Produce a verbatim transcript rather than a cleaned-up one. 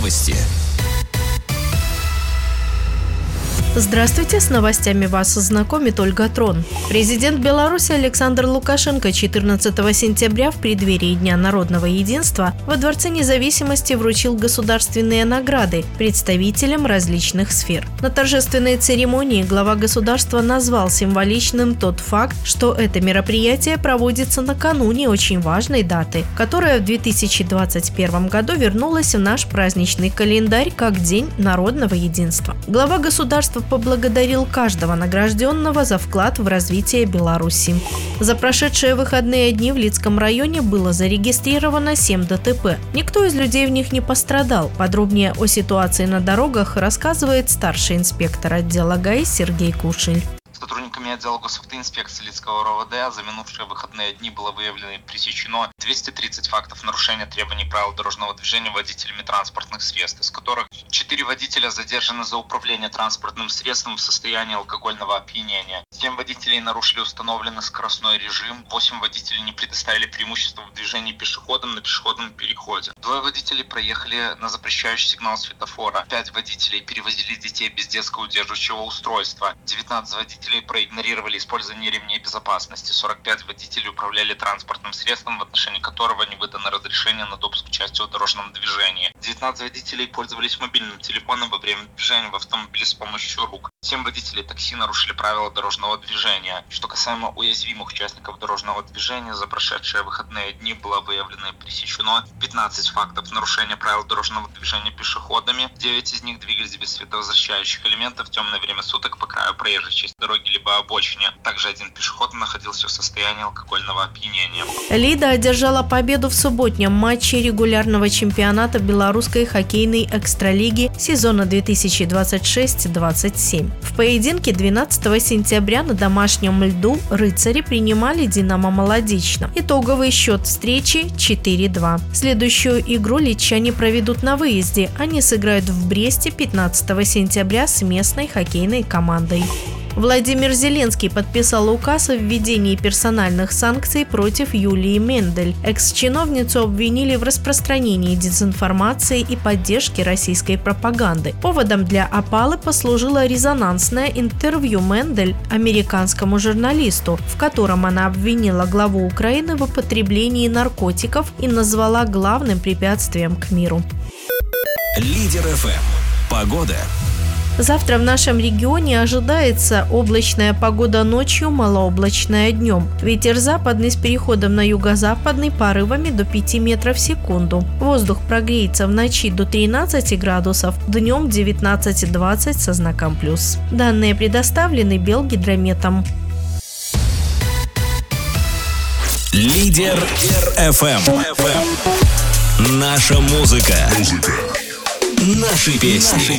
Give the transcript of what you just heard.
Новости. Здравствуйте, с новостями вас знакомит Ольга Трон. Президент Беларуси Александр Лукашенко четырнадцатого сентября в преддверии Дня народного единства во Дворце независимости вручил государственные награды представителям различных сфер. На торжественной церемонии глава государства назвал символичным тот факт, что это мероприятие проводится накануне очень важной даты, которая в две тысячи двадцать первом году вернулась в наш праздничный календарь как День народного единства. Глава государства поблагодарил каждого награжденного за вклад в развитие Беларуси. За прошедшие выходные дни в Лидском районе было зарегистрировано семь ДТП. Никто из людей в них не пострадал. Подробнее о ситуации на дорогах рассказывает старший инспектор отдела ГАИ Сергей Кушель. Сотрудниками отдела госавтоинспекции Лидского РОВД за минувшие выходные дни было выявлено и пресечено двести тридцать фактов нарушения требований правил дорожного движения водителями транспортных средств, из которых четыре водителя задержаны за управление транспортным средством в состоянии алкогольного опьянения. семь водителей нарушили установленный скоростной режим, восемь водителей не предоставили преимущество в движении пешеходам на пешеходном переходе. Двое водителей проехали на запрещающий сигнал светофора, пять водителей перевозили детей без детского удерживающего устройства, девятнадцать водителей проигнорировали использование ремней безопасности, сорок пять водителей управляли транспортным средством, в отношении которого не выдано разрешение на допуск к участию в дорожном движении. девятнадцать водителей пользовались мобильным телефоном во время движения в автомобиле с помощью рук. семь водителей такси нарушили правила дорожного движения. Что касаемо уязвимых участников дорожного движения, за прошедшие выходные дни было выявлено и пресечено пятнадцать фактов нарушения правил дорожного движения пешеходами. девять из них двигались без световозвращающих элементов в темное время суток по краю проезжей части дороги либо обочине. Также один пешеход находился в состоянии алкогольного опьянения. Лида одержала победу в субботнем матче регулярного чемпионата белорусской хоккейной экстралиги сезона две тысячи двадцать шесть двадцать семь. В поединке двенадцатого сентября на домашнем льду рыцари принимали Динамо Молодечно. Итоговый счет встречи четыре два. Следующую игру литчане проведут на выезде. Они сыграют в Бресте пятнадцатого сентября с местной хоккейной командой. Владимир Зеленский подписал указ о введении персональных санкций против Юлии Мендель. Экс-чиновницу обвинили в распространении дезинформации и поддержке российской пропаганды. Поводом для опалы послужило резонансное интервью Мендель американскому журналисту, в котором она обвинила главу Украины в употреблении наркотиков и назвала главным препятствием к миру. Лидер эф эм. Погода. Завтра в нашем регионе ожидается облачная погода ночью, малооблачная днем. Ветер западный с переходом на юго-западный порывами до пяти метров в секунду. Воздух прогреется в ночи до тринадцати градусов, днем девятнадцать-двадцать со знаком плюс. Данные предоставлены Белгидрометом. Лидер эф эм. Наша музыка. Наши песни.